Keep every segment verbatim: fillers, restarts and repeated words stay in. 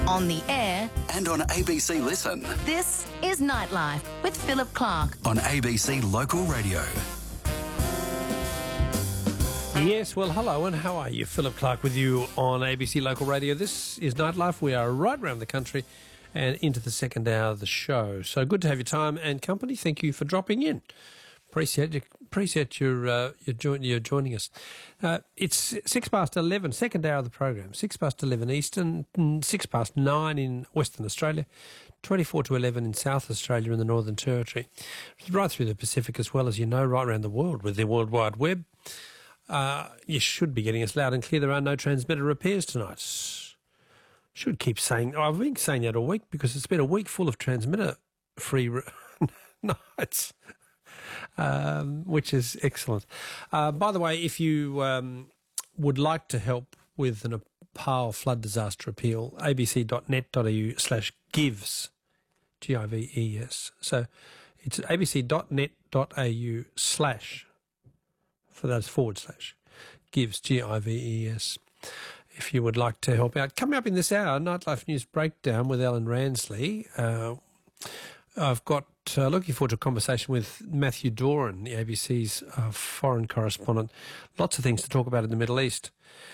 on the air, and on A B C Listen. this is Nightlife with Philip Clark. On A B C Local Radio. Yes, well, hello, and how are you? Philip Clark with you on A B C Local Radio. This is Nightlife. We are right around the country and into the second hour of the show. So good to have your time and company. Thank you for dropping in. Appreciate you, appreciate your uh, your, join, your joining us. Uh, it's six past eleven, second hour of the program. Six past eleven Eastern, six past nine in Western Australia, twenty-four to eleven in South Australia and the Northern Territory, right through the Pacific as well as you know, right around the world with the World Wide Web. Uh, you should be getting us loud and clear. There are no transmitter repairs tonight. Should keep saying. Oh, I've been saying that all week because it's been a week full of transmitter-free re- nights. Um, which is excellent. Uh, by the way, if you um, would like to help with the Nepal flood disaster appeal, abc.net.au slash gives, G I V E S. So it's abc.net.au slash, for those forward slash, gives, G I V E S, if you would like to help out. Coming up in this hour, Nightlife News Breakdown with Ellen Ransley. Uh, I've got uh, looking forward to a conversation with Matthew Doran, the A B C's uh, foreign correspondent. Lots of things to talk about in the Middle East.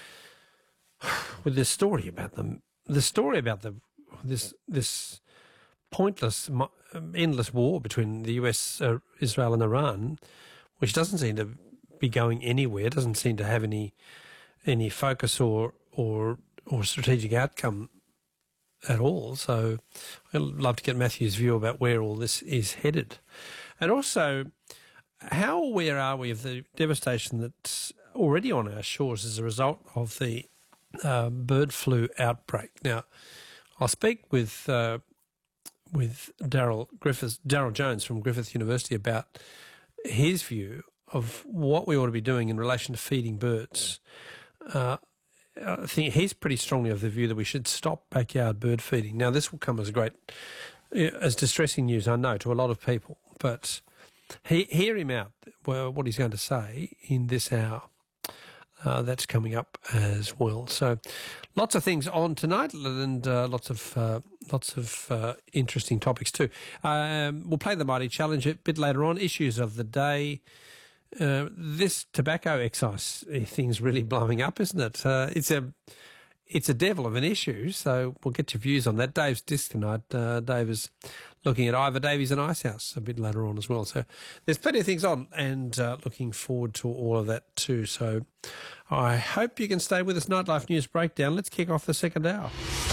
With this story about them, the story about the this this pointless, endless war between the U S, uh, Israel, and Iran, which doesn't seem to be going anywhere. Doesn't seem to have any any focus or or or strategic outcome at all. So I'd love to get Matthew's view about where all this is headed. And also, how aware are we of the devastation that's already on our shores as a result of the uh, bird flu outbreak? Now, I'll speak with uh, with Daryl Griffiths, Daryl Jones from Griffith University about his view of what we ought to be doing in relation to feeding birds. Uh, I think he's pretty strongly of the view that we should stop backyard bird feeding. Now, this will come as great, as distressing news, I know, to a lot of people, but he, hear him out, well, what he's going to say in this hour. Uh, that's coming up as well. So, lots of things on tonight, and uh, lots of uh, lots of uh, interesting topics too. Um, we'll play the Mighty Challenge a bit later on. Issues of the day. Uh, this tobacco excise thing's really blowing up, isn't it? Uh, it's a it's a devil of an issue, so we'll get your views on that. Dave's disc tonight. Uh, Dave is looking at Ivor Davies and Icehouse a bit later on as well. So there's plenty of things on, and uh, looking forward to all of that too. So I hope you can stay with us. Nightlife News Breakdown. Let's kick off the second hour.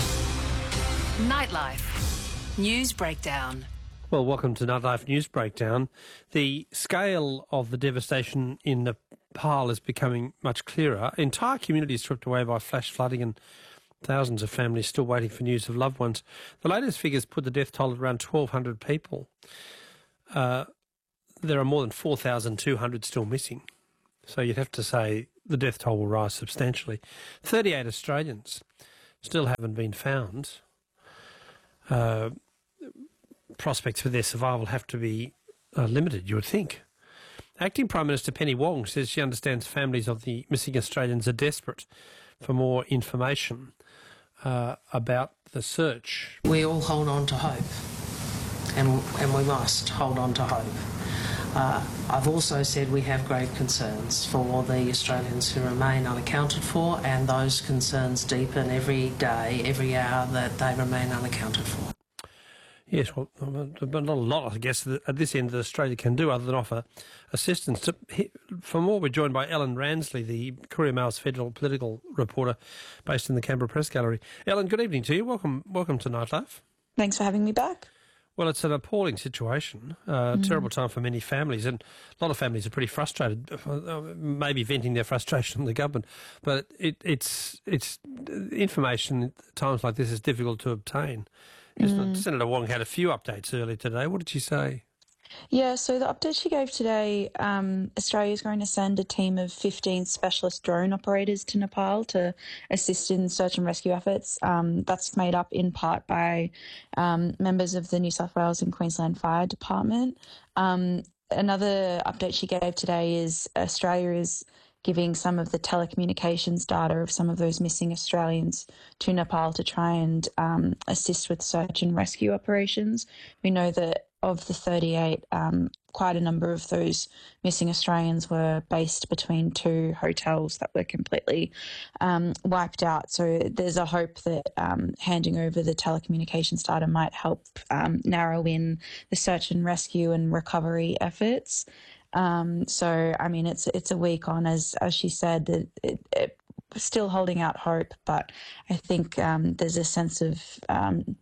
Nightlife News Breakdown. Well, welcome to Nightlife News Breakdown. The scale of the devastation in Nepal is becoming much clearer. Entire communities stripped away by flash flooding and thousands of families still waiting for news of loved ones. The latest figures put the death toll at around twelve hundred people. Uh, there are more than four thousand two hundred still missing. So you'd have to say the death toll will rise substantially. thirty-eight Australians still haven't been found. Uh, prospects for their survival have to be uh, limited, you would think. Acting Prime Minister Penny Wong says she understands families of the missing Australians are desperate for more information uh, about the search. We all hold on to hope, and, and we must hold on to hope. Uh, I've also said we have grave concerns for the Australians who remain unaccounted for, and those concerns deepen every day, every hour that they remain unaccounted for. Yes, well, but not a lot, I guess, at this end that Australia can do other than offer assistance. For more, we're joined by Ellen Ransley, the Courier Mail's federal political reporter based in the Canberra Press Gallery. Ellen, good evening to you. Welcome welcome to Nightlife. Thanks for having me back. Well, it's an appalling situation, uh, mm. terrible time for many families, and a lot of families are pretty frustrated, uh, maybe venting their frustration on the government. But it, it's it's information at times like this is difficult to obtain. Mm. Senator Wong had a few updates earlier today. What did she say? Yeah, so the update she gave today, um, Australia is going to send a team of fifteen specialist drone operators to Nepal to assist in search and rescue efforts. Um, that's made up in part by um, members of the New South Wales and Queensland Fire Department. Um, another update she gave today is Australia is giving some of the telecommunications data of some of those missing Australians to Nepal to try and um, assist with search and rescue operations. We know that of the thirty-eight, um, quite a number of those missing Australians were based between two hotels that were completely um, wiped out. So there's a hope that um, handing over the telecommunications data might help um, narrow in the search and rescue and recovery efforts. Um, so, I mean, it's it's a week on, as as she said, that it, it, still holding out hope, but I think um, there's a sense of, um,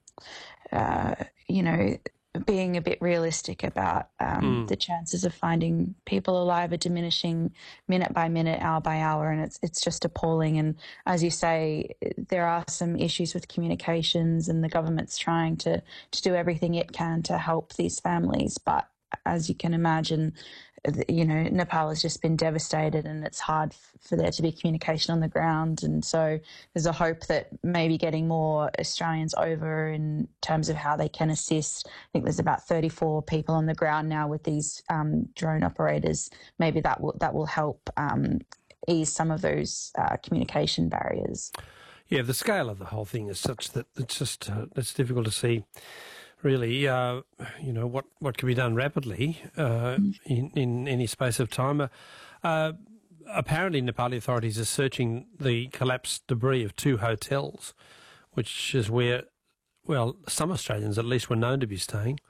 uh, you know, being a bit realistic about um, mm. the chances of finding people alive are diminishing minute by minute, hour by hour, and it's it's just appalling. And as you say, there are some issues with communications, and the government's trying to, to do everything it can to help these families. But as you can imagine, you know, Nepal has just been devastated, and it's hard f- for there to be communication on the ground. And so there's a hope that maybe getting more Australians over in terms of how they can assist. I think there's about thirty-four people on the ground now with these um, drone operators. Maybe that will that will help um, ease some of those uh, communication barriers. Yeah, the scale of the whole thing is such that it's just uh, it's difficult to see. Really, uh, you know, what, what can be done rapidly uh, in, in any space of time. Uh, uh, apparently, Nepali authorities are searching the collapsed debris of two hotels, which is where, well, some Australians at least were known to be staying.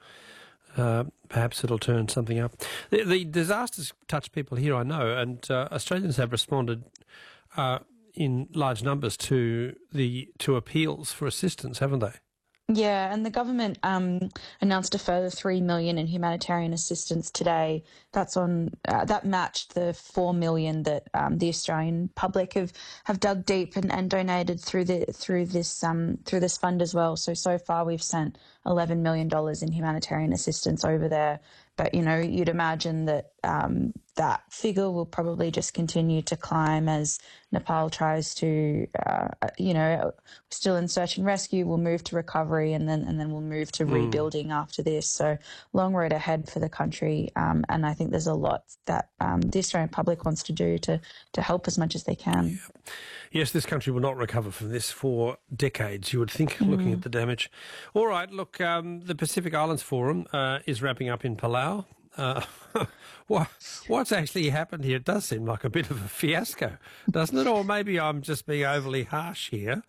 Uh, perhaps it'll turn something up. The, the disasters touch people here, I know, and uh, Australians have responded uh, in large numbers to the to appeals for assistance, haven't they? Yeah, and the government um, announced a further three million in humanitarian assistance today. That's on uh, that matched the four million that um, the Australian public have, have dug deep and, and donated through the through this um, through this fund as well. So so far we've sent eleven million dollars in humanitarian assistance over there. But you know, you'd imagine that um, that figure will probably just continue to climb as Nepal tries to, uh, you know, still in search and rescue. We'll move to recovery, and then and then we'll move to mm. rebuilding after this. So long road ahead for the country, um, and I think there's a lot that um, the Australian public wants to do to to help as much as they can. Yeah. Yes, this country will not recover from this for decades, you would think, mm. looking at the damage. All right, look, um, the Pacific Islands Forum uh, is wrapping up in Palau. Uh, what, what's actually happened here? It does seem like a bit of a fiasco, doesn't it? Or maybe I'm just being overly harsh here.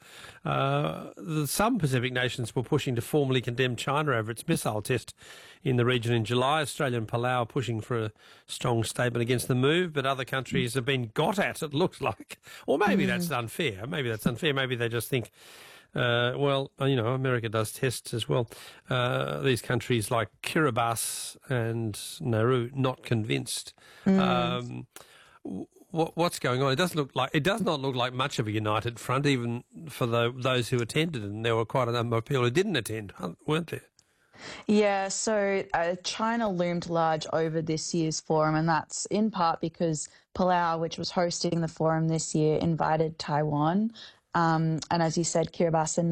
Uh, the, some Pacific nations were pushing to formally condemn China over its missile test in the region in July. Australia and Palau are pushing for a strong statement against the move, but other countries have been got at, it looks like. Or maybe mm. that's unfair. Maybe that's unfair. Maybe they just think, Uh, well, you know, America does tests as well. Uh, these countries like Kiribati and Nauru not convinced. Mm. Um, what, what's going on? It doesn't look like it does not look like much of a united front, even for the, those who attended, and there were quite a number of people who didn't attend, weren't there? Yeah, so uh, China loomed large over this year's forum, and that's in part because Palau, which was hosting the forum this year, invited Taiwan. Um, and as you said, Kiribati and